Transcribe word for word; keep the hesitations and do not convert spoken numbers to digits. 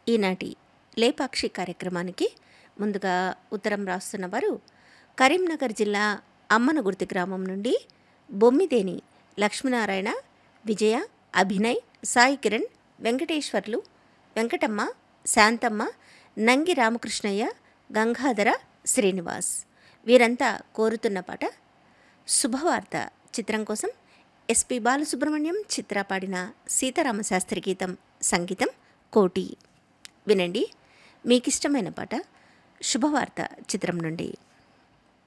ఈనాటి లేపాక్షి కార్యక్రమానికి ముందుగా ఉత్తరం రాస్తున్న వారు కరీంనగర్ జిల్లా అమ్మనగుర్తి గ్రామం నుండి బొమ్మిదేని లక్ష్మీనారాయణ, విజయ, అభినయ్, సాయి కిరణ్, వెంకటేశ్వర్లు, వెంకటమ్మ, శాంతమ్మ, నంగి రామకృష్ణయ్య, గంగాధర, శ్రీనివాస్. వీరంతా కోరుతున్న పాట శుభవార్త చిత్రం కోసం ఎస్పి బాలసుబ్రహ్మణ్యం చిత్ర పాడిన సీతారామశాస్త్రి గీతం, సంగీతం కోటి. వినండి, మీకిష్టమైన పాట శుభవార్త చిత్రం నుండి.